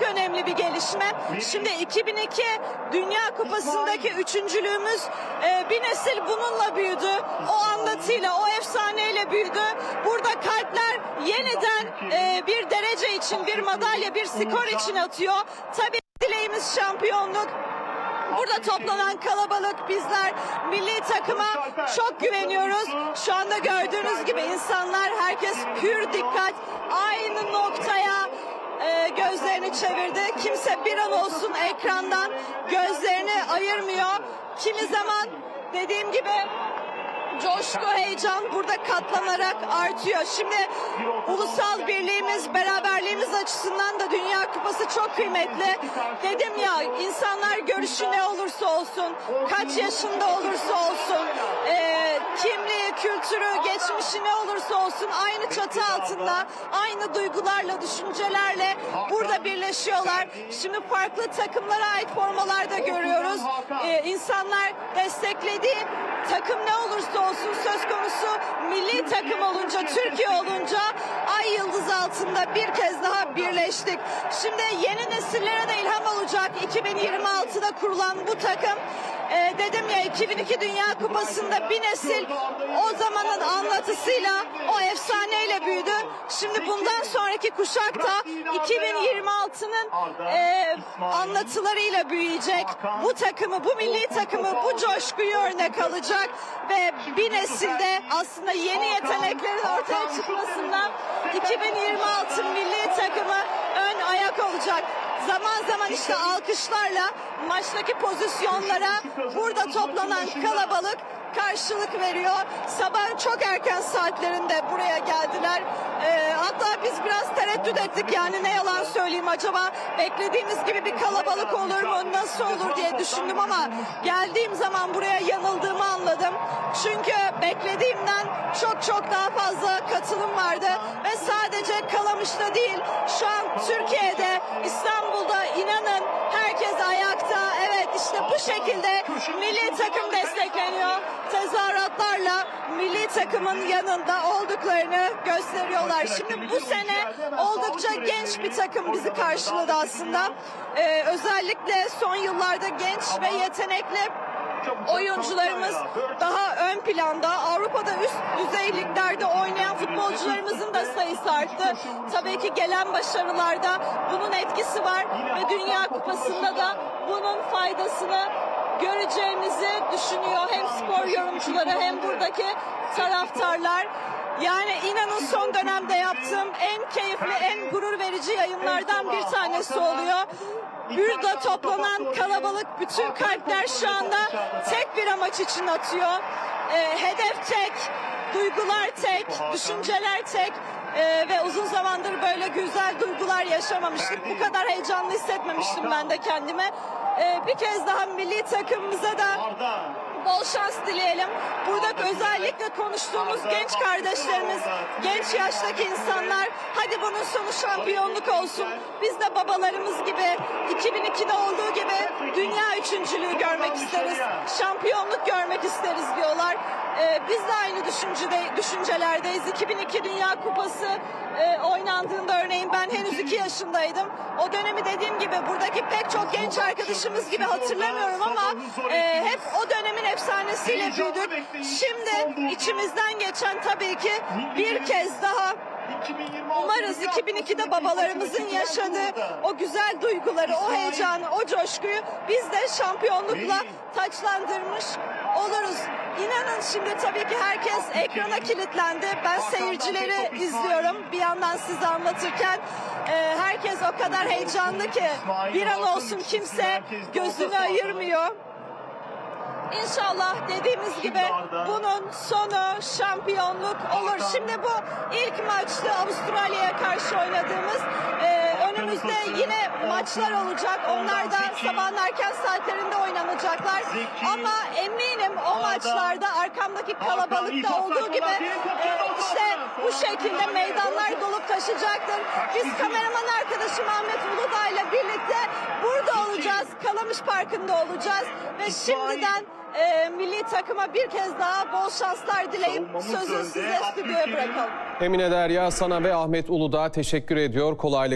önemli bir gelişme. Şimdi 2002 Dünya Kupası'ndaki üçüncülüğümüz, bir nesil bununla büyüdü. O anlatıyla, o efsaneyle büyüdü. Burada kalpler yeniden bir derece için, bir madalya, bir skor için atıyor. Tabii dileğimiz şampiyonluk. Burada toplanan kalabalık, bizler milli takıma çok güveniyoruz. Şu anda gördüğünüz gibi insanlar, herkes pür dikkat, aynı noktaya gözlerini çevirdi. Kimse bir an olsun ekrandan gözlerini ayırmıyor. Kimi zaman dediğim gibi coşku, heyecan burada katlanarak artıyor. Şimdi ulusal birliğimiz, beraberliğimiz açısından da Dünya Kupası çok kıymetli. Dedim ya, insanlar görüşü ne olursa olsun, kaç yaşında olursa olsun, kimliği, kültürü, geçmişi ne olursa olsun aynı çatı altında, aynı duygularla, düşüncelerle burada birleşiyorlar. Şimdi farklı takımlara ait formalar da görüyoruz. İnsanlar desteklediği takım ne olursa olsun, söz konusu milli takım olunca, Türkiye olunca ay yıldız altında bir kez daha birleştik. Şimdi yeni nesillere de ilham olacak 2026'da kurulan bu takım. Dedim ya, 2002 Dünya Kupası'nda bir nesil o zamanın anlatısıyla, o efsaneyle büyüdü. Şimdi bundan sonraki kuşak da 2026'nın anlatılarıyla büyüyecek. Bu takımı, bu milli takımı, bu coşkuyu örnek alacak ve bir nesilde aslında yeni yeteneklerin ortaya çıkmasından 2026 milli takımı ön ayak olacak. Zaman zaman işte alkışlarla maçtaki pozisyonlara burada toplanan kalabalık karşılık veriyor. Sabahın çok erken saatlerinde buraya geldiler. Hatta biz biraz tereddüt ettik, yani ne yalan söyleyeyim, acaba beklediğimiz gibi bir kalabalık olur mu, nasıl olur diye düşündüm ama geldiğim zaman buraya yanıldığımı anladım. Çünkü beklediğimden çok daha fazla katılım vardı ve sadece Kalamış'ta değil, şu an Türkiye'de, İstanbul'da inanın herkes ayakta. Evet, işte bu şekilde milli takım destekleniyor. Tezahüratlarla milli takımın yanında olduklarını gösteriyorlar. Şimdi bu sene oldukça genç bir takım bizi karşıladı aslında. Özellikle son yıllarda genç ve yetenekli oyuncularımız daha ön planda. Avrupa'da üst düzey liglerde oynayan futbolcularımızın da sayısı arttı. Tabii ki gelen başarılarda bunun etkisi var ve Dünya Kupası'nda da bunun faydasını göreceğimizi düşünüyor hem spor yorumcuları hem buradaki taraftarlar. Yani inanın son dönemde yaptığım en keyifli, en gurur verici yayınlardan bir tanesi oluyor. Burada toplanan kalabalık, bütün kalpler şu anda tek bir amaç için atıyor. Hedef tek, duygular tek, düşünceler tek ve uzun zamandır böyle güzel duygular yaşamamıştık. Bu kadar heyecanlı hissetmemiştim ben de kendime. Bir kez daha milli takımımıza da bol şans dileyelim. Burada özellikle konuştuğumuz genç kardeşlerimiz, genç yaştaki insanlar, hadi bunun sonu şampiyonluk olsun. Biz de babalarımız gibi 2002'de olduğu gibi dünya üçüncülüğü görmek isteriz, şampiyonluk görmek isteriz diyorlar. Biz de aynı düşüncelerdeyiz. 2002 Dünya Kupası oynandığında örneğin ben henüz 2 yaşındaydım. O dönemi dediğim gibi buradaki pek çok genç arkadaşımız gibi hatırlamıyorum ama hep o dönemin efsanesiyle büyüdük. Şimdi içimizden geçen tabii ki bir kez daha umarız 2002'de babalarımızın yaşadığı o güzel duyguları, o heyecanı, o coşkuyu biz de şampiyonlukla taçlandırmış oluruz. İnanın şimdi tabii ki herkes ekrana kilitlendi. Ben seyircileri izliyorum bir yandan size anlatırken. Herkes o kadar heyecanlı ki bir an olsun kimse gözünü ayırmıyor. İnşallah dediğimiz gibi bunun sonu şampiyonluk olur. Şimdi bu ilk maçtı Avustralya'ya karşı oynadığımız. Önümüzde yine maçlar olacak. Onlar da sabahın erken saatlerinde oynanacaklar. Ama eminim o maçlarda arkamdaki kalabalıkta olduğu gibi işte bu şekilde meydanlar dolup taşacaktır. Biz kameraman arkadaşım Ahmet Uludağ ile birlikte burada olacağız. Kalamış Parkı'nda olacağız. Ve şimdiden milli takıma bir kez daha bol şanslar dileyip sözü size stüdyoya bırakalım. Emine Derya, sana ve Ahmet Uludağ'a teşekkür ediyor. Kolaylıklar.